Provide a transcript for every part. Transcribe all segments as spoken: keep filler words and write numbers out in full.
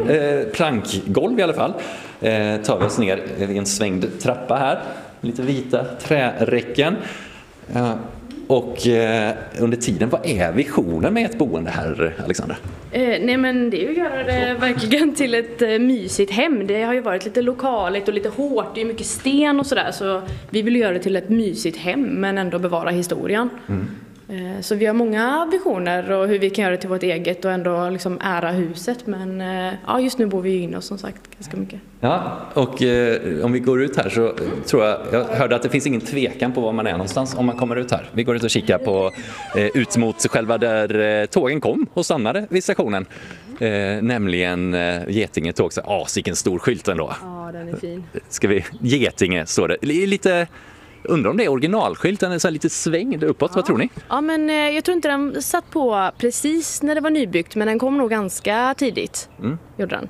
eh, plankgolv i alla fall. Eh, tar vi oss ner i en svängd trappa här. Lite vita träräcken. Eh, och eh, under tiden, vad är visionen med ett boende här, Alexandra? Eh, nej men det är ju att göra det verkligen till ett eh, mysigt hem. Det har ju varit lite lokaligt och lite hårt, det är mycket sten och sådär. Så vi vill göra det till ett mysigt hem men ändå bevara historien. Mm. Eh, så vi har många visioner och hur vi kan göra det till vårt eget och ändå liksom ära huset. Men eh, ja, just nu bor vi ju in oss som sagt ganska mycket. Ja, och eh, om vi går ut här så tror jag, jag hörde att det finns ingen tvekan på var man är någonstans om man kommer ut här. Vi går ut och kikar på, eh, ut mot själva där eh, tågen kom och stannade vid stationen. Eh, nämligen eh, Getinge tåg, så asiken stor skylt ändå. Ja, den är fin. Ska vi, Getinge står det. Lite, undrar om det är originalskylten, är så här lite svängd uppåt, ja. Vad tror ni? Ja, men eh, jag tror inte den satt på precis när det var nybyggt, men den kom nog ganska tidigt, mm. gjorde den.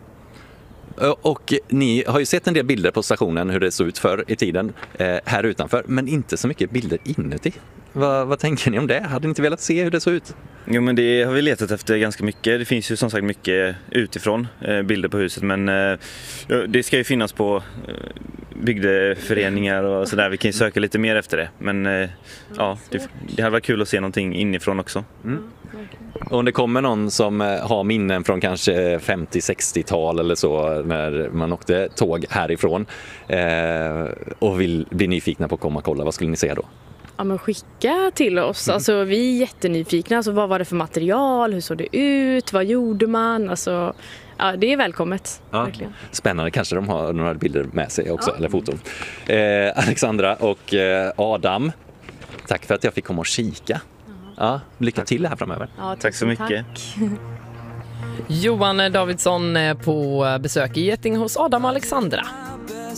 Och ni har ju sett en del bilder på stationen hur det såg ut förr i tiden eh, här utanför, men inte så mycket bilder inuti. Va, vad tänker ni om det? Hade ni inte velat se hur det såg ut? Jo, men det har vi letat efter ganska mycket. Det finns ju som sagt mycket utifrån eh, bilder på huset, men eh, det ska ju finnas på eh, bygdeföreningar och sådär. Vi kan ju söka lite mer efter det, men eh, ja, det, det hade varit kul att se någonting inifrån också. Mm. Och om det kommer någon som har minnen från kanske femtio-sextiotal eller så när man åkte tåg härifrån eh, och vill bli nyfikna på att komma och kolla, vad skulle ni säga då? Ja, men skicka till oss. Mm. Alltså, vi är jättenyfikna. Alltså, vad var det för material? Hur såg det ut? Vad gjorde man? Alltså, ja, det är välkommet. Ja. Verkligen. Spännande. Kanske de har några bilder med sig också, ja. Eller foton. Eh, Alexandra och eh, Adam, tack för att jag fick komma och kika. Ja, lycka till här framöver. Ja, tack så mycket. Tack. Johan Davidsson på besök i Getinge hos Adam och Alexandra.